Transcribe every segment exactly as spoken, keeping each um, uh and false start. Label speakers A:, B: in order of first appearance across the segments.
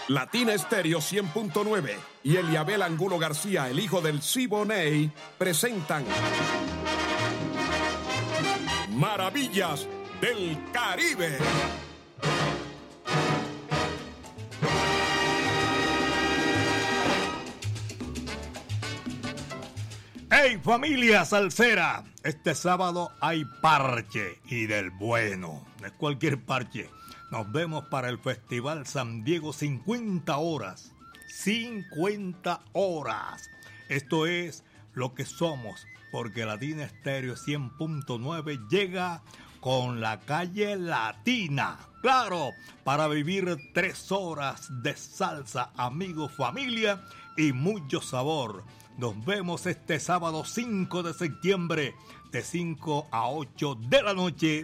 A: Latina Estéreo cien punto nueve y Eliabel Angulo García, el hijo del Siboney, presentan Maravillas del Caribe.
B: ¡Hey, familia salsera! Este sábado hay parche, y del bueno, no es cualquier parche. Nos vemos para el Festival San Diego, cincuenta horas. cincuenta horas. Esto es lo que somos, porque Latina Estéreo cien punto nueve llega con la calle latina. Claro, para vivir tres horas de salsa, amigos, familia y mucho sabor. Nos vemos este sábado cinco de septiembre de cinco a ocho de la noche.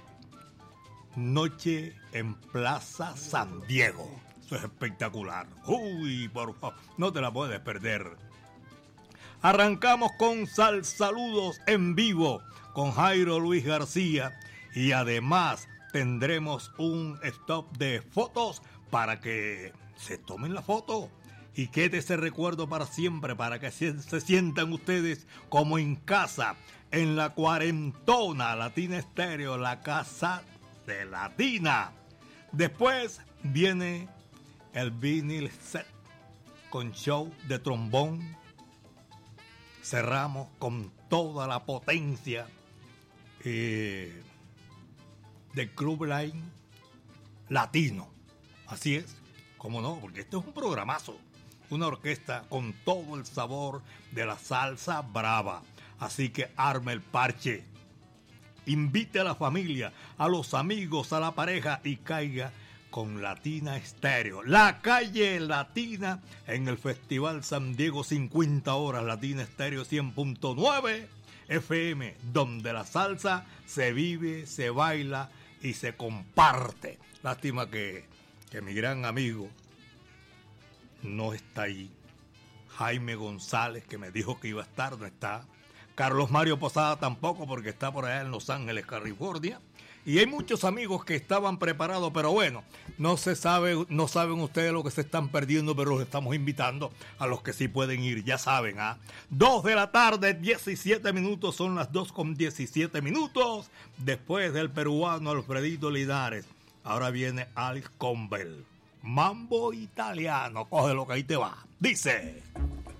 B: Noche en Plaza San Diego. Eso es espectacular. Uy, por favor, no te la puedes perder. Arrancamos con Salsaludos en vivo con Jairo Luis García y además tendremos un stop de fotos para que se tomen la foto y quede ese recuerdo para siempre, para que se, se sientan ustedes como en casa, en la cuarentona. Latina Estéreo, la casa de Latina. Después viene el vinyl set con show de trombón. Cerramos con toda la potencia eh, del Club Line Latino. Así es, cómo no, porque este es un programazo. Una orquesta con todo el sabor de la salsa brava. Así que arme el parche. Invite a la familia, a los amigos, a la pareja y caiga con Latina Estéreo. La calle latina en el Festival San Diego, cincuenta horas. Latina Estéreo cien punto nueve F M, donde la salsa se vive, se baila y se comparte. Lástima que, que mi gran amigo no está ahí. Jaime González, que me dijo que iba a estar, no está. Carlos Mario Posada tampoco, porque está por allá en Los Ángeles, California. Y hay muchos amigos que estaban preparados, pero bueno, no se sabe, no saben ustedes lo que se están perdiendo, pero los estamos invitando a los que sí pueden ir, ya saben, ¿ah? Dos de la tarde, diecisiete minutos, son las dos con diecisiete minutos, después del peruano Alfredito Linares. Ahora viene Alex Conbel. Mambo italiano, coge lo que ahí te va. Dice...